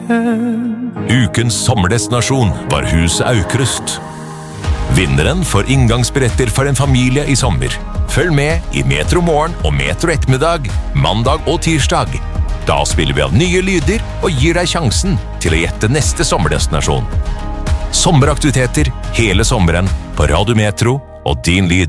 Ukens sommerdestinasjon var Huset Aukrust. Vinneren får inngangsbilletter for en familie i sommer. Følg med i Metro Morgen og Metro Ettermiddag, mandag og tirsdag. Da spiller vi av nye lyder og gir deg sjansen til å gjette neste sommerdestinasjon. Sommeraktiviteter hele sommeren på Radio Metro og din lyd.